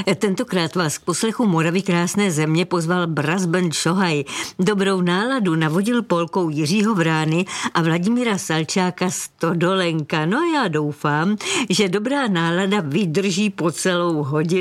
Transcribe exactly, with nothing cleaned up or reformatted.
Tentokrát vás k poslechu Moravy krásné země pozval Brassband Šohaj. Dobrou náladu navodil polkou Jiřího Vrány a Vladimíra Salčáka Stodolenka. No já doufám, že dobrá nálada vydrží po celou hodinu.